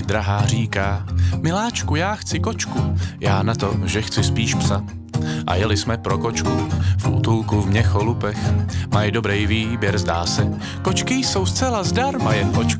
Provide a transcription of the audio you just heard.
drahá říká: miláčku, já chci kočku, já na to, že chci spíš psa. A jeli jsme pro kočku v útulku v Měcholupech. Mají dobrý výběr, zdá se. Kočky jsou zcela zdarma, jen očko